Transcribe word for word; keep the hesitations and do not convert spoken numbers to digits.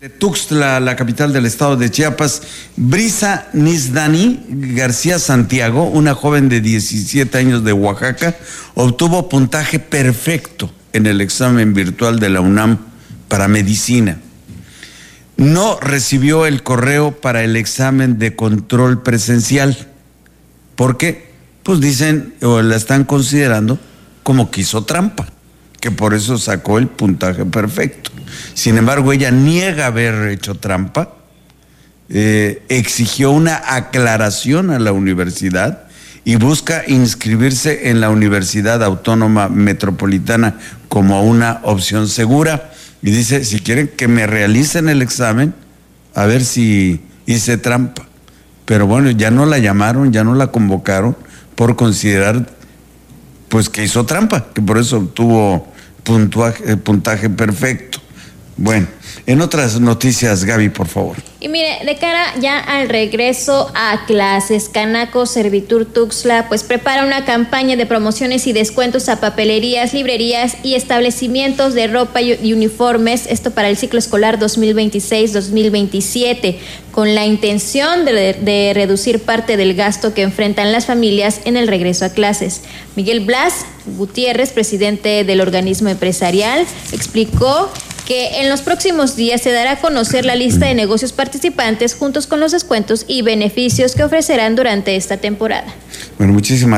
De Tuxtla, la capital del estado de Chiapas, Brisa Nizdani García Santiago, una joven de diecisiete años de Oaxaca, obtuvo puntaje perfecto en el examen virtual de la UNAM para medicina. No recibió el correo para el examen de control presencial. ¿Por qué? Pues dicen, o la están considerando como que hizo trampa, que por eso sacó el puntaje perfecto. Sin embargo, ella niega haber hecho trampa, eh, exigió una aclaración a la universidad y busca inscribirse en la Universidad Autónoma Metropolitana como una opción segura. Y dice, si quieren que me realicen el examen, a ver si hice trampa. Pero bueno, ya no la llamaron, ya no la convocaron por considerar pues que hizo trampa, que por eso obtuvo puntuaje, puntaje perfecto. Bueno, en otras noticias, Gaby, por favor. Y mire, de cara ya al regreso a clases, Canaco Servitur Tuxtla pues prepara una campaña de promociones y descuentos a papelerías, librerías y establecimientos de ropa y uniformes, esto para el ciclo escolar dos mil veintiséis dos mil veintisiete, con la intención de, de reducir parte del gasto que enfrentan las familias en el regreso a clases. Miguel Blas Gutiérrez, presidente del organismo empresarial, explicó que en los próximos días se dará a conocer la lista de negocios participantes juntos con los descuentos y beneficios que ofrecerán durante esta temporada. Bueno, muchísimas